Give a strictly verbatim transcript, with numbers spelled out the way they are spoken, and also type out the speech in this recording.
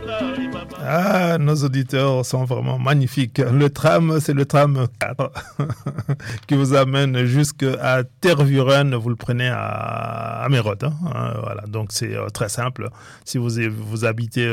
Ah, nos auditeurs sont vraiment magnifiques. Le tram, c'est le tram quatre qui vous amène jusqu'à Tervuren. Vous le prenez à, à Mérode. Hein. Voilà, donc c'est euh, très simple. Si vous, vous habitez